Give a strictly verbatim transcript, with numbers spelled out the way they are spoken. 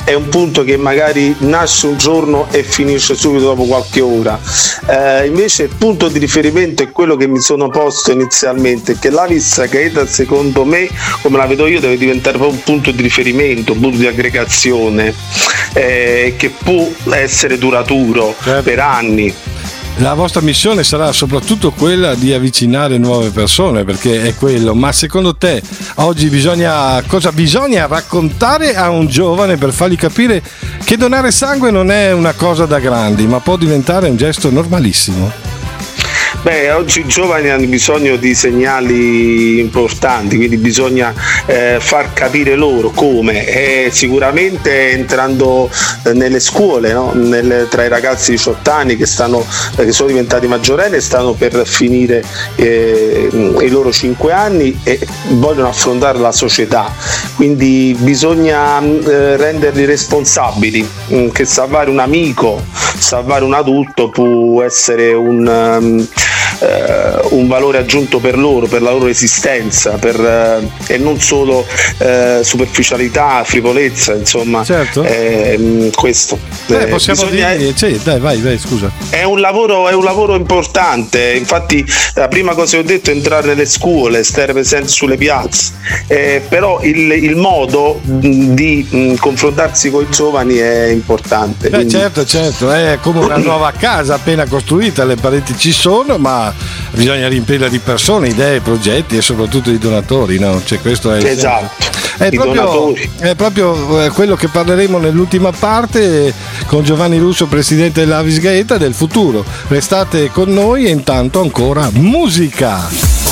è un punto che magari nasce un giorno e finisce subito dopo qualche ora. Eh, invece il punto di riferimento è quello che mi sono posto inizialmente, che l'Avis Gaeta, secondo me, come la vedo io, deve diventare proprio un punto di riferimento, un punto di aggregazione eh, che può essere duraturo, certo, per anni. La vostra missione sarà soprattutto quella di avvicinare nuove persone, perché è quello. Ma secondo te oggi bisogna cosa bisogna raccontare a un giovane per fargli capire che donare sangue non è una cosa da grandi, ma può diventare un gesto normalissimo? Beh, oggi i giovani hanno bisogno di segnali importanti, quindi bisogna eh, far capire loro come, eh, sicuramente entrando eh, nelle scuole, no? Nelle, tra i ragazzi di diciotto anni che, stanno, eh, che sono diventati maggiorenni e stanno per finire eh, i loro cinque anni e vogliono affrontare la società, quindi bisogna eh, renderli responsabili, mh, che salvare un amico, salvare un adulto può essere un... Um, Uh, un valore aggiunto per loro, per la loro esistenza, per, uh, e non solo uh, superficialità, frivolezza, insomma, certo. eh, questo eh, possiamo bisogna... dire, cioè, dai, vai, vai, scusa. È un lavoro, è un lavoro importante, infatti la prima cosa che ho detto è entrare nelle scuole, stare presenti sulle piazze, eh, però il, il modo di mh, confrontarsi con i giovani è importante. Beh, quindi... certo, certo, è come una nuova casa appena costruita, le pareti ci sono, ma bisogna riempirla di persone, idee, progetti e soprattutto di donatori, no? Cioè, questo è esatto, è proprio, è proprio quello che parleremo nell'ultima parte con Giovanni Russo, presidente dell'Avis Gaeta, del futuro. Restate con noi e intanto ancora musica.